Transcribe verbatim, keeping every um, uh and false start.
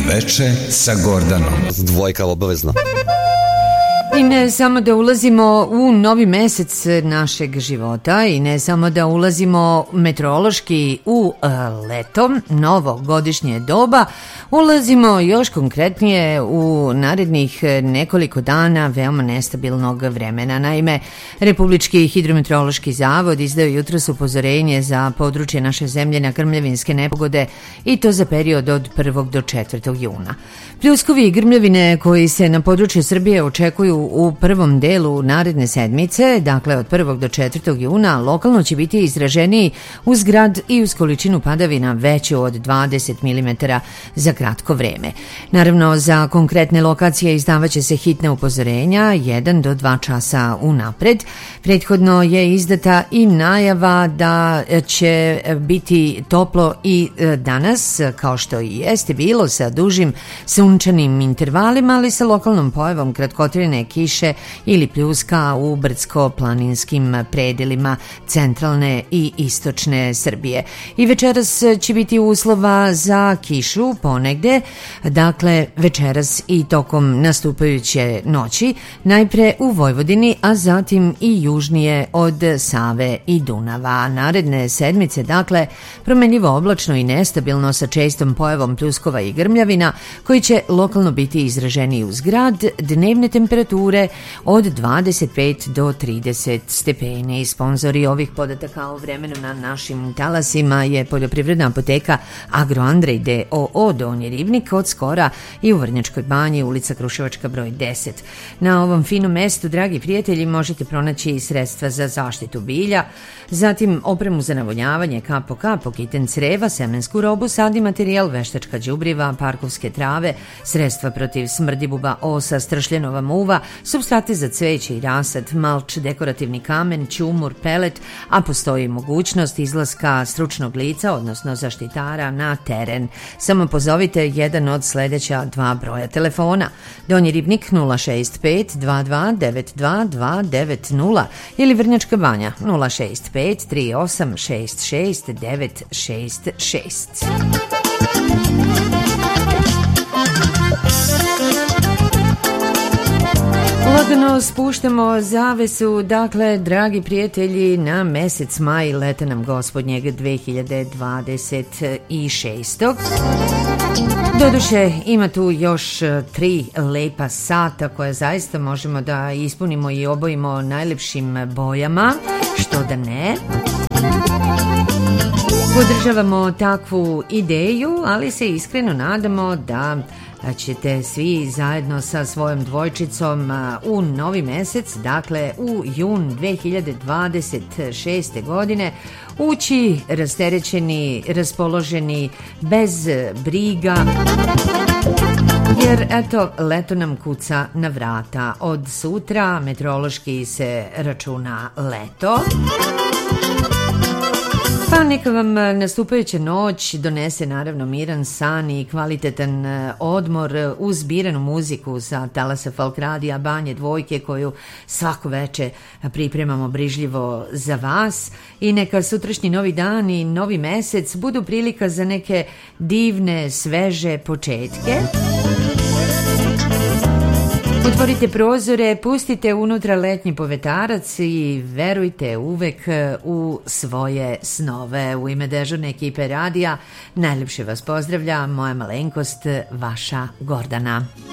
Veče sa Gordanom. Dvojka obavezno. I ne samo da ulazimo u novi mesec našeg života i ne samo da ulazimo meteorološki u uh, leto, novo godišnje doba, ulazimo još konkretnije u narednih nekoliko dana veoma nestabilnog vremena. Naime, Republički hidrometeorološki zavod izdao jutros upozorenje za područje naše zemlje na grmljavinske nepogode i to za period od prvog do četvrtog juna. Pljuskovi i grmljavine koji se na području Srbije očekuju u prvom delu naredne sedmice, dakle od prvog do četvrtog juna, lokalno će biti izraženiji uz grad i uz količinu padavina veću od dvadeset milimetara za kratko vreme. Naravno, za konkretne lokacije izdavaće se hitna upozorenja jedan do dva časa unapred. Prethodno je izdata i najava da će biti toplo i danas, kao što i jeste bilo, sa dužim sunčanim intervalima, ali sa lokalnom pojavom kratkotrajne kiše ili pljuska u brdsko-planinskim predelima centralne i istočne Srbije. I večeras će biti uslova za kišu ponegde, dakle večeras i tokom nastupajuće noći, najpre u Vojvodini, a zatim i južnije od Save i Dunava. Naredne sedmice, dakle, promenljivo oblačno i nestabilno sa čestom pojavom pljuskova i grmljavina, koji će lokalno biti izraženiji uz grad, dnevne temperature od dvadeset pet do trideset stepeni. Sponzori ovih podataka o vremenu na našim talasima je poljoprivredna apoteka Agro Andrej d o o Donji Ribnik od skora i u Vrnjačkoj banji, ulica Kruševačka broj deset. Na ovom finom mestu, dragi prijatelji, možete pronaći i sredstva za zaštitu bilja, zatim opremu za navodnjavanje, kap po kap, kiten creva, semensku robu, sadni materijal, veštačka đubriva, parkovske trave, sredstva protiv smrdibuba, osa, stršljenova muva, supstrate za cveće i rasad, malč, dekorativni kamen, ćumur, pelet, a postoji mogućnost izlaska stručnog lica, odnosno zaštitara, na teren. Samo pozovite jedan od sledeća dva broja telefona. Donji Ribnik nula šest pet dva dva devet dva dva devet nula ili Vrnjačka banja nula šest pet tri osam šest šest devet šest šest. Lagano spuštamo zavesu, dakle, dragi prijatelji, na mesec maj, leta nam gospodnjeg dve hiljade dvadeset šeste. Doduše, ima tu još tri lepa sata koje zaista možemo da ispunimo i obojimo najlepšim bojama, što da ne. Podržavamo takvu ideju, ali se iskreno nadamo da ćete svi zajedno sa svojom dvojčicom u novi mesec, dakle u jun dve hiljade dvadeset šeste. godine, ući rasterećeni, raspoloženi, bez briga, jer eto, leto nam kuca na vrata. Od sutra meteorološki se računa leto. Pa neka vam nastupajuća noć donese naravno miran san i kvalitetan odmor uz biranu muziku sa talasa Folk radija Banje Dvojke, koju svako veče pripremamo brižljivo za vas, i neka sutrašnji novi dan i novi mesec budu prilika za neke divne, sveže početke. Otvorite prozore, pustite unutra letnji povetarac i verujte uvek u svoje snove. U ime dežurne ekipe radija najljepše vas pozdravlja moja malenkost, vaša Gordana.